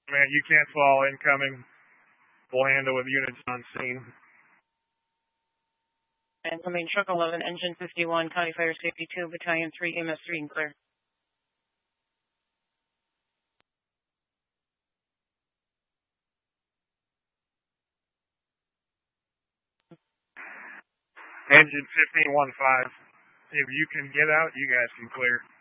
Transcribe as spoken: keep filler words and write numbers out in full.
Man, you can't fall incoming. We'll handle with units on scene. Incoming truck eleven, engine fifty-one, County Fire Safety two, Battalion three, A M S three, and clear. Engine fifteen one five. If you can get out, you guys can clear.